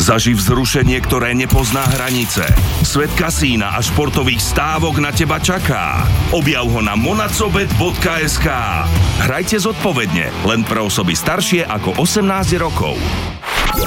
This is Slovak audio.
Zaživ vzrušenie, ktoré nepozná hranice. Svet kasína a športových stávok na teba čaká. Objav ho na monacobet.sk. Hrajte zodpovedne, len pre osoby staršie ako 18 rokov.